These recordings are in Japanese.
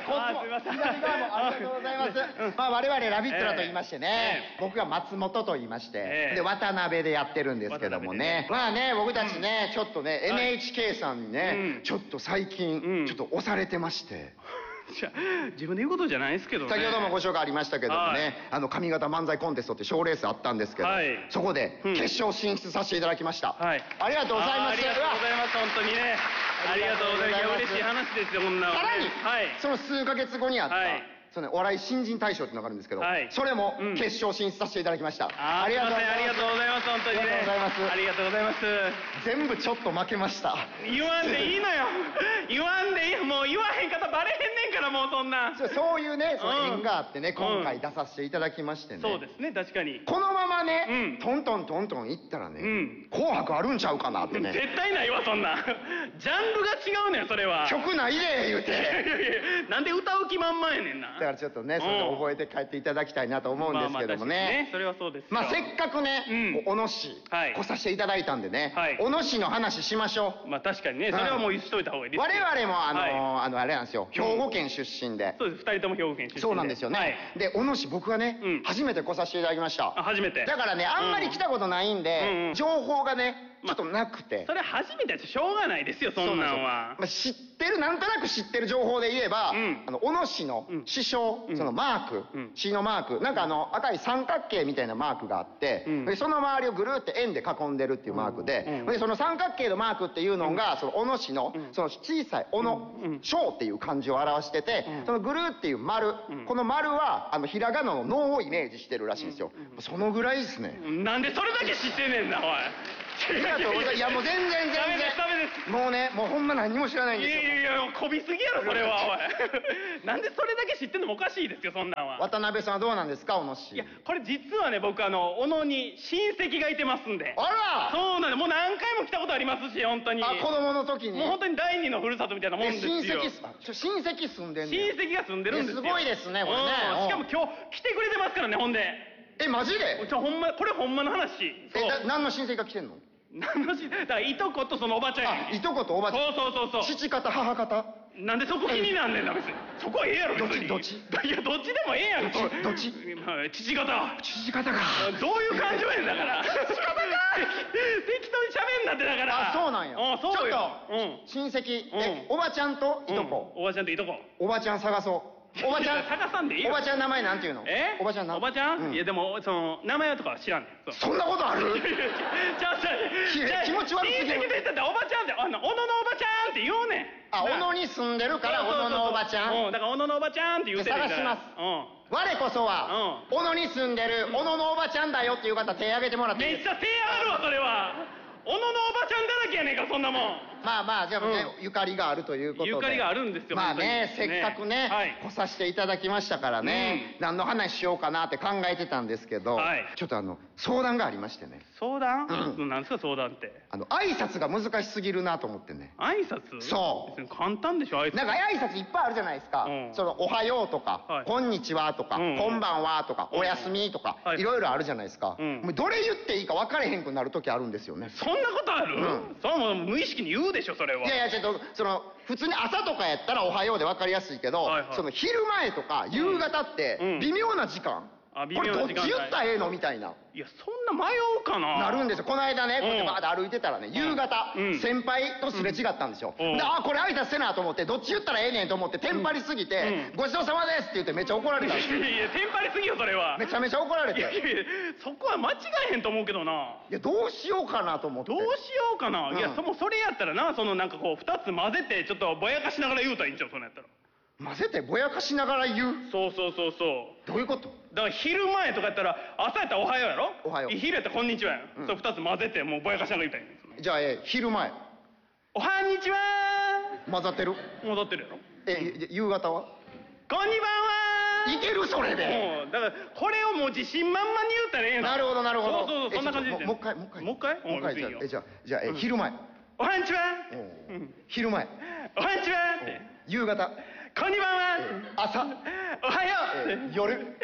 左側もありがとうございます。まあ我々ラビットラと言いましてね、僕が松本と言いまして、で渡辺でやってるんですけどもね、まあね僕たちねちょっとね NHK さんにねちょっと最近ちょっと押されてまして。 自分で言うことじゃないですけどね。 先ほどもご紹介ありましたけどもね、上方漫才コンテストって賞レースあったんですけど、そこで決勝進出させていただきました。ありがとうございます。 ありがとうございます。本当にね。ありがとうございます。嬉しい話ですよ、こんなの。 さらに、その数ヶ月後にあった、そのお笑い新人大賞っていうのがあるんですけど、それも決勝進出させていただきました。 ありがとうございます。ありがとうございます。本当にね。ありがとうございます。 全部ちょっと負けました。 言わんでいいのよ。言わんでいい。もう言わへんかったらバレへんねんから、もうそんな。 そういうね、その縁があってね、今回出させていただきましてね。 そうですね、確かに。 このままね、トントントントンいったらね、紅白あるんちゃうかなってね。 絶対ないわ、そんな。ジャンルが違うねん、それは。 曲ないで、言うて。 なんで歌う気満々やねんな。 だからちょっとね、それを覚えて帰っていただきたいなと思うんですけどもね。 それはそうです。 まあせっかくね、小野市来させていただいたんでね、小野市の話しましょう。 まあ確かにね、それはもう言っといた方がいいです。 我々もあれなんですよ、兵庫県出身で。 そうです、2人とも兵庫県出身で。 そうなんですよね。で、小野市僕はね、初めて来させていただきました。 初めて。 だからね、あんまり来たことないんで、情報がね、ちょっとなくて。 それ初めてやつしょうがないですよ、そんなんは。 知ってる、なんとなく知ってる情報で言えば、小野市の市章、そのマーク、市のマーク、なんか赤い三角形みたいなマークがあって、その周りをぐるーって円で囲んでるっていうマークで、その三角形のマークっていうのが、その小野市の、その小さい小野、小っていう漢字を表してて、そのぐるーっていう丸、この丸は、ひらがなの脳をイメージしてるらしいんですよ。そのぐらいですね。 なんでそれだけ知ってんねんな、おい。 ありがとうございます。いやもう全然ダメです、ダメです。 もうね、もうほんま何も知らないんですよ。 いやこびすぎやろ、それは、おい。なんでそれだけ知ってんのもおかしいですよ、そんなんは。 渡辺さんはどうなんですか、小野市。 いや、これ実はね、僕小野に親戚がいてますんで。 あらそうなんで、もう何回も来たことありますし、本当に。 子供の時に。 もう本当に第二のふるさとみたいなもんですよ。 親戚住んでんねん。 親戚が住んでるんですよ。 すごいですね、これね。 しかも今日来てくれてますからね、ほんで。 マジで？ ほんま、これほんまの話。 何の親戚が来てんの？ 何の親戚？だからいとことそのおばちゃんや。 いとことおばちゃん。 そう。 父方、母方。 なんでそこ気になんねんな、別に。そこはええやろ、別に。 どっち？ いや、どっちでもええやろ。 どっち？ 父方。 父方か。 どういう感情やねんだから。父方か。適当に喋んなってだから。 そうなんや。 そうよ。 親戚、おばちゃんといとこ。 おばちゃんといとこ。 おばちゃん探そう。おばちゃん探さんでいいよ。 おばちゃん名前なんていうの？おばちゃんおばちゃん？いやでも名前とかは知らんねん。 そんなことある？気持ち悪すぎる。 親戚で言ったっておばちゃんって小野のおばちゃんって言うねん。 小野に住んでるから小野のおばちゃん。 だから小野のおばちゃんって言うてるから。 探します。我こそは小野に住んでる小野のおばちゃんだよっていう方手挙げてもらっていいですか？ めっちゃ手挙がるわ、それは。小野のおばちゃんだらけやねんか、そんなもん。 まあじゃあね、ゆかりがあるということで。 ゆかりがあるんですよ。 まあね、せっかくね、来させていただきましたからね、何の話しようかなって考えてたんですけど、ちょっと相談がありましてね。 相談？なんですか、相談って。 挨拶が難しすぎるなと思ってね。 挨拶？ そう。 別に簡単でしょ、挨拶。 なんか挨拶いっぱいあるじゃないですか。おはようとか、こんにちはとか、こんばんはとか、おやすみとか、いろいろあるじゃないですか。どれ言っていいか分かれへんくなる時あるんですよね。 そんなことある？それはもう無意識に言うでしょ、それは。 いやちょっと普通に朝とかやったらおはようで分かりやすいけど、昼前とか夕方って微妙な時間、これどっち言ったらええのみたいな。 いや、そんな迷うかな。 なるんですよ。この間ね、こうやってバーって歩いてたらね、夕方、先輩とすれ違ったんですよ。で、これ挨拶せなと思って、どっち言ったらええねんと思って、テンパりすぎて、ごちそうさまですって言ってめっちゃ怒られたんですよ。 いや、テンパりすぎよ、それは。 めちゃめちゃ怒られて。 いや、そこは間違えへんと思うけどな。 いや、どうしようかなと思って。 どうしようかな。いや、それやったらな、なんかこう、二つ混ぜて、ちょっとぼやかしながら言うたらいいんちゃう、それやったら。 混ぜてぼやかしながら言う？ そう。 どういうこと？ だから昼前とかやったら、朝やったらおはようやろ？ おはよう。 昼やったらこんにちはやん。そう二つ混ぜて、もうぼやかしながら言うたらいいん。 じゃあ、昼前。 おはにちはー。混ざってる？ 混ざってるやろ？ 夕方は？ こんにばんは。 いけるそれで。 だから、これをもう自信満々に言ったらええの。 なるほど。 そう、そんな感じで。 もう一回。じゃあ、昼前。 おはにちは。 昼前。 おはにちは。 夕方。 こんにばんは。 朝。 おはよう。 夜。 こんに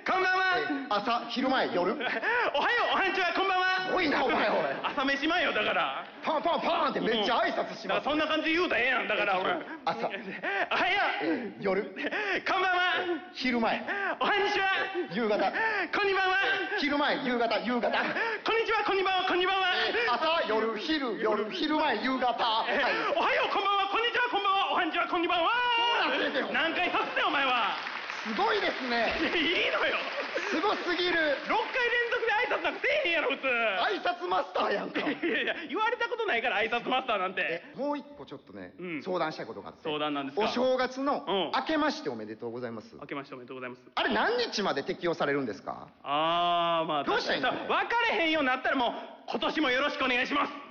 こんばんは。 朝、昼前、夜。 おはよう、おはんちは、こんばんは。 多いな、お前、おい。 朝飯前よ、だから。 パンパンパンってめっちゃ挨拶します。 そんな感じで言うたらええやん、だから、俺。 朝。 おはよう。 夜。 こんばんは。 昼前。 おはにちは。 夕方。 こんにばんは。 昼前、夕方、夕方。 こんにちは、こんにばんは、こんにばんは。 朝、夜、昼、昼前、夕方。 おはよう、こんばんは、こんにちは、こんばんは。おはにちは、こんにばんは。何回させて、お前は。 すごいですね。 いいのよ。 すごすぎる。 6回連続で挨拶なんかせえへんやろ、普通。 挨拶マスターやんか。 いやいや、言われたことないから、挨拶マスターなんて。 もう一個ちょっとね、相談したいことがあって。 相談なんですか。 お正月の明けましておめでとうございます。 明けましておめでとうございます。 あれ何日まで適用されるんですか？ まあ、 どうしたらいいの？ 分かれへんようになったらもう、今年もよろしくお願いしますって。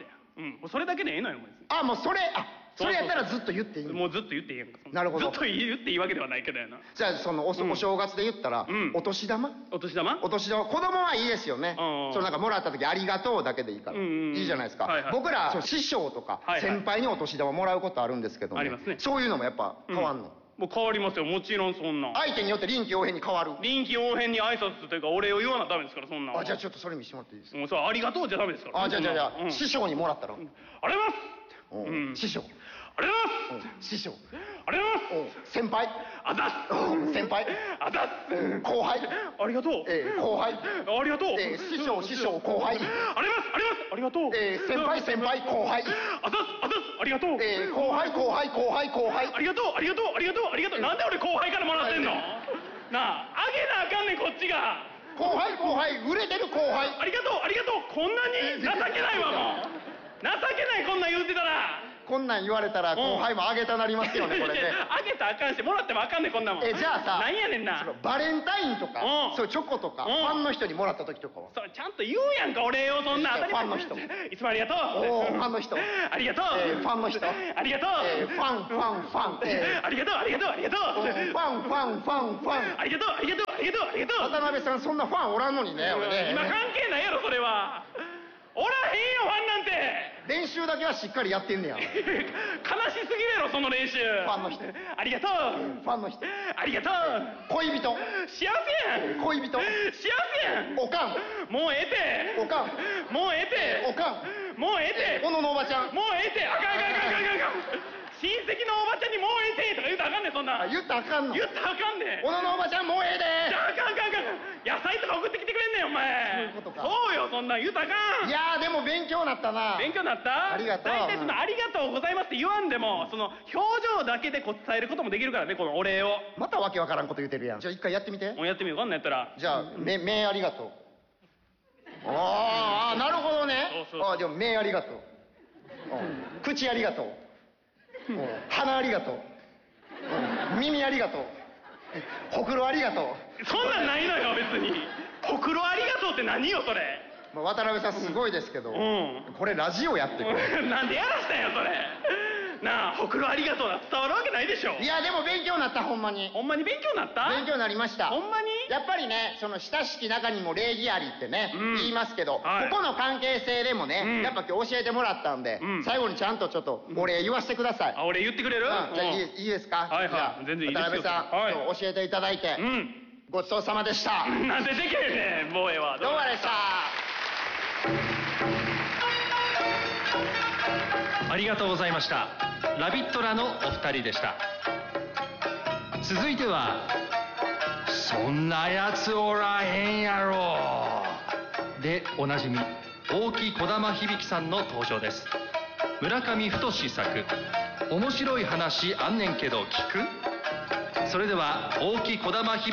もうそれだけでええのよ、 もうそれやったらずっと言っていいの？ もうずっと言っていいやんか。 なるほど。 ずっと言っていいわけではないけどやな。 じゃあそのお正月で言ったら、お年玉？ お年玉？ お年玉、子供はいいですよね。そのなんかもらった時ありがとうだけでいいから。いいじゃないですか。僕ら師匠とか先輩にお年玉もらうことあるんですけども、そういうのもやっぱ変わんの？ もう変わりますよ、もちろんそんな。 相手によって臨機応変に変わる？ 臨機応変に挨拶というかお礼を言わなダメですから、そんな。 じゃあちょっとそれ見せてもらっていいですか？ もうそう、ありがとうじゃダメですから。 じゃあ師匠にもらったら？ ありがとうございます。 師匠。 ありがとうございます。 師匠。 ありがとうございます。 先輩。 あざっ。 先輩。 あざっ。 後輩。 ありがとう。 後輩。 ありがとう。 師匠、後輩。 あります。ありがとう。 先輩、後輩。 あざっ。ありがとう。 後輩。 ありがとう。なんで俺後輩からもらってんの？なあ、あげなあかんねん、こっちが。 後輩、売れてる後輩。 ありがとう。こんなに情けないわ、もう。情けない、こんなん言うてたら。 こんなん言われたら後輩もあげたなりますよね、これね。 あげたらあかんし、もらってもあかんねん、こんなもん。 じゃあさ、 なんやねんな。 バレンタインとか、そういうチョコとか、ファンの人にもらった時とかは。 それちゃんと言うやんか、お礼を、そんな。 ファンの人。 いつもありがとう。 ファンの人。 ありがとう。 ファンの人。 ありがとう。 ファン。 ありがとう。 ファン。 ありがとう。 渡辺さん、そんなファンおらんのにね、俺ね。 今関係ないやろ、それは。おらへんよ、ファンなんて。 練習だけはしっかりやってんねや。 悲しすぎるやろ、その練習。 ファンの人。 ありがとう。 ファンの人。 ありがとう。 恋人。 幸せやん。 恋人。 幸せやん。 おかん。 もうええて。 おかん。 もうええて。 おかん。 もうええて。 小野のおばちゃん。 もうええて。あかん。親戚のおばちゃんにもうええてとか言うたらあかんねん、そんな。 言ったらあかんの？ 言ったらあかんねん。 小野のおばちゃんもうええで。 あかん。野菜とか送ってきてくれんねん、お前。 そういうことか。 そうよ、そんなん言うたらあかん。 いやでも勉強なったな。 勉強なった？ ありがとう。 大体そのありがとうございますって言わんでも、その表情だけで伝えることもできるからね、このお礼を。 またわけわからんこと言うてるやん。じゃあ一回やってみて。 もうやってみようかんなんやったら。 じゃあ目ありがとう。なるほどね。でも目ありがとう。口ありがとう。鼻ありがとう。耳ありがとう。ほくろありがとう。 そんなんないのよ、別に。ほくろありがとうって何よ、それ。 渡辺さんすごいですけど、これラジオやってくれ。 なんでやらしたんや、それ。なあ、ほくろありがとうな伝わるわけないでしょ。 いやでも勉強になった、ほんまに。 ほんまに勉強になった？ 勉強になりました。 ほんまに？ やっぱりね、その親しき中にも礼儀ありってね、言いますけど、ここの関係性でもね、やっぱ今日教えてもらったんで、最後にちゃんとちょっとお礼言わせてください。 お礼言ってくれる？ じゃあいいですか？ はいはい、全然いいですよ。 渡辺さん、今日教えていただいて、ごちそうさまでした。 なんでできへんねん、もうええわ。 どうもでした。 ありがとうございました。ラビットラのお二人でした。続いてはそんなやつおらへんやろでおなじみ大木児玉響さんの登場です。村上太作面白い話あんねんけど聞く。それでは大木児玉響